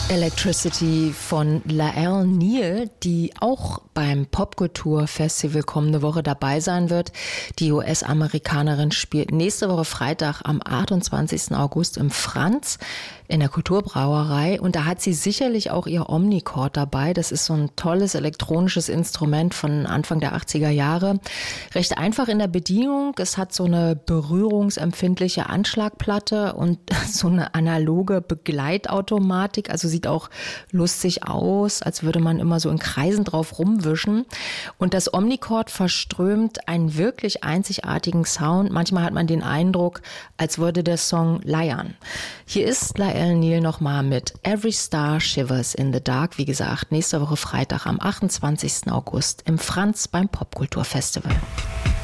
Electricity von Lael Neal, die auch beim Popkultur-Festival kommende Woche dabei sein wird. Die US-Amerikanerin spielt nächste Woche Freitag am 28. August im Franz in der Kulturbrauerei. Und da hat sie sicherlich auch ihr Omnichord dabei. Das ist so ein tolles elektronisches Instrument von Anfang der 80er Jahre. Recht einfach in der Bedienung. Es hat so eine berührungsempfindliche Anschlagplatte und so eine analoge Begleitautomatik. Also sieht auch lustig aus, als würde man immer so in Kreisen drauf rumwischen. Und das Omnichord verströmt einen wirklich einzigartigen Sound. Manchmal hat man den Eindruck, als würde der Song leiern. Hier ist Lael Neal nochmal mit Every Star Shivers in the Dark. Wie gesagt, nächste Woche Freitag am 28. August im Franz beim Popkulturfestival.